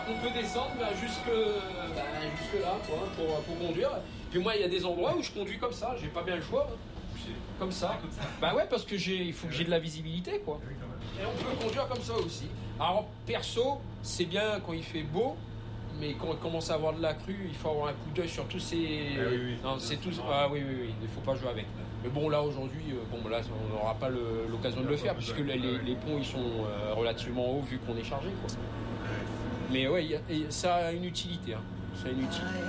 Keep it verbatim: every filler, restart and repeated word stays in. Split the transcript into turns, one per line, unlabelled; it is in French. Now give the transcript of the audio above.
on peut descendre bah, jusque, bah, jusque là quoi, pour, pour conduire. Puis moi, il y a des endroits où je conduis comme ça, j'ai pas bien le choix. Comme ça.
Comme ça.
Bah ouais, parce que j'ai, il faut que j'ai de la visibilité quoi. Et on peut conduire comme ça aussi. Alors perso, c'est bien quand il fait beau, mais quand on commence à avoir de la crue, il faut avoir un coup d'œil sur tous ces.
Ah oui, oui.
Non, c'est tous. Ah oui, oui, oui, il faut pas jouer avec. Mais bon, là aujourd'hui, euh, bon, là, on n'aura pas le- l'occasion de le faire puisque les, les, les ponts ils sont euh, relativement hauts vu qu'on est chargé quoi. Mais ouais, y a, et ça a une utilité. Hein. Ça a une utilité.